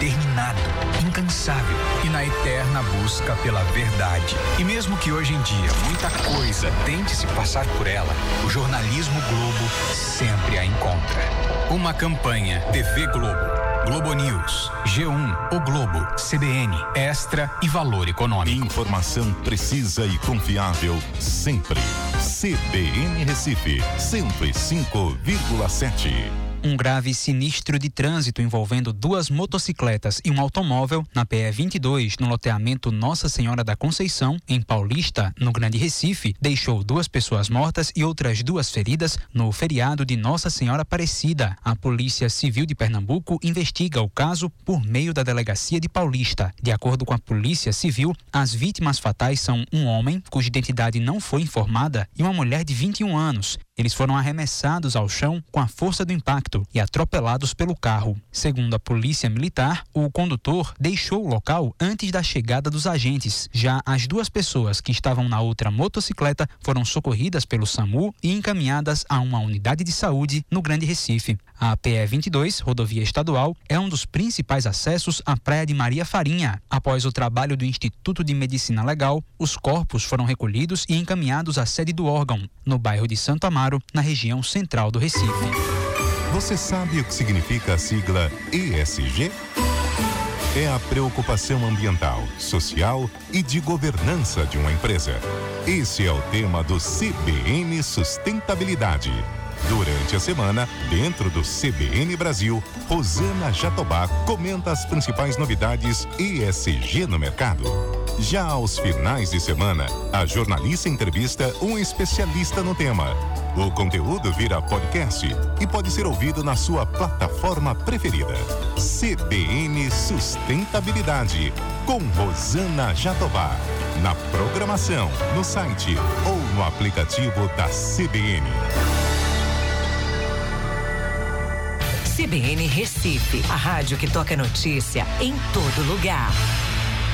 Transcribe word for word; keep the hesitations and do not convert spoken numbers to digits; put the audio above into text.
determinado, incansável e na eterna busca pela verdade. E mesmo que hoje em dia muita coisa tente se passar por ela, o jornalismo Globo sempre a encontra. Uma campanha T V Globo, Globo News, G um, O Globo, C B N, Extra e Valor Econômico. Informação precisa e confiável sempre. C B N Recife, cento e cinco vírgula sete. Um grave sinistro de trânsito envolvendo duas motocicletas e um automóvel na P E vinte e dois, no loteamento Nossa Senhora da Conceição, em Paulista, no Grande Recife, deixou duas pessoas mortas e outras duas feridas no feriado de Nossa Senhora Aparecida. A Polícia Civil de Pernambuco investiga o caso por meio da Delegacia de Paulista. De acordo com a Polícia Civil, as vítimas fatais são um homem, cuja identidade não foi informada, e uma mulher de vinte e um anos. Eles foram arremessados ao chão com a força do impacto e atropelados pelo carro. Segundo a Polícia Militar, o condutor deixou o local antes da chegada dos agentes. Já as duas pessoas que estavam na outra motocicleta foram socorridas pelo SAMU e encaminhadas a uma unidade de saúde no Grande Recife. A P E vinte e dois, rodovia estadual, é um dos principais acessos à Praia de Maria Farinha. Após o trabalho do Instituto de Medicina Legal, os corpos foram recolhidos e encaminhados à sede do órgão, no bairro de Santo Amaro, na região central do Recife. Você sabe o que significa a sigla E S G? É a preocupação ambiental, social e de governança de uma empresa. Esse é o tema do C B N Sustentabilidade. Durante a semana, dentro do C B N Brasil, Rosana Jatobá comenta as principais novidades E S G no mercado. Já aos finais de semana, a jornalista entrevista um especialista no tema. O conteúdo vira podcast e pode ser ouvido na sua plataforma preferida. C B N Sustentabilidade, com Rosana Jatobá. Na programação, no site ou no aplicativo da C B N. C B N Recife, a rádio que toca notícia em todo lugar.